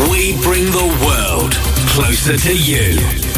We bring the world closer to you.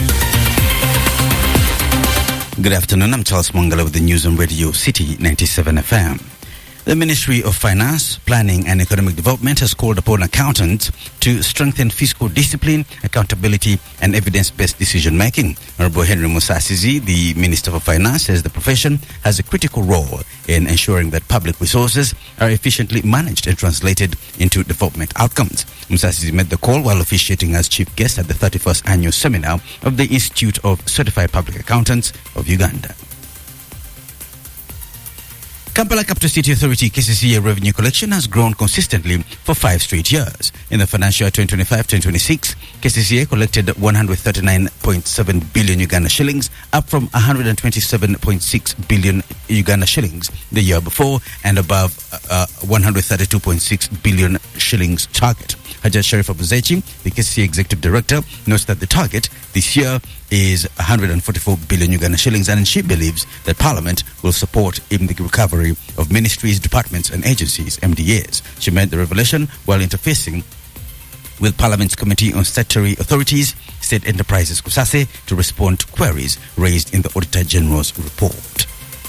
Good afternoon, I'm Charles Mongala with the news on Radio City 97 FM. The Ministry of Finance, Planning and Economic Development has called upon accountants to strengthen fiscal discipline, accountability and evidence-based decision-making. Honorable Henry Musasizi, the Minister for Finance, says the profession has a critical role in ensuring that public resources are efficiently managed and translated into development outcomes. Musasizi made the call while officiating as chief guest at the 31st annual seminar of the Institute of Certified Public Accountants of Uganda. Kampala Capital City Authority KCCA revenue collection has grown consistently for 5 straight years. In the financial year 2025-2026, KCCA collected 139.7 billion Uganda shillings, up from 127.6 billion Uganda shillings the year before and above 132.6 billion shillings target. Hajat Sharif Abuzechi, the KCCA Executive Director, notes that the target this year is 144 billion Uganda shillings, and she believes that Parliament will support in the recovery of ministries, departments and agencies, MDAs. She made the revelation while interfacing with Parliament's Committee on Statutory Authorities, State Enterprises KUSASE, to respond to queries raised in the Auditor General's report.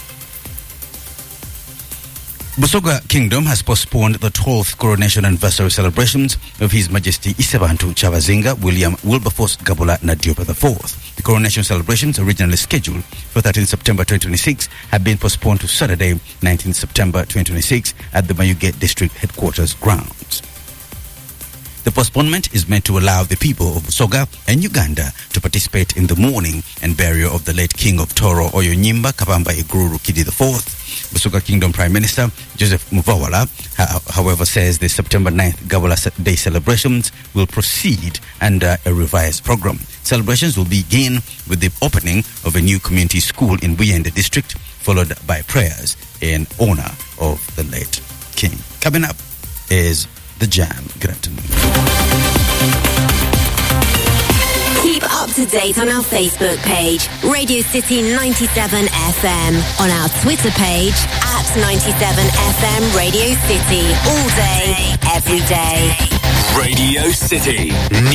Busoga Kingdom has postponed the 12th coronation anniversary celebrations of His Majesty Isebantu Kyavazinga William Wilberforce Gabula Nadioba IV. The coronation celebrations, originally scheduled for 13 September 2026, have been postponed to Saturday, 19 September 2026 at the Mayuge District Headquarters grounds. The postponement is meant to allow the people of Busoga and Uganda to participate in the mourning and burial of the late King of Toro Oyonyimba Kabamba Iguru Kidi IV. Busoga Kingdom Prime Minister Joseph Muvawala, however, says the September 9th Gabula Day celebrations will proceed under a revised program. Celebrations will begin with the opening of a new community school in Buyende district, followed by prayers in honor of the late King. Coming up is The Jam. Good afternoon. Keep up to date on our Facebook page, Radio City 97 FM, on our Twitter page, @97FM Radio City, all day, every day. Radio City.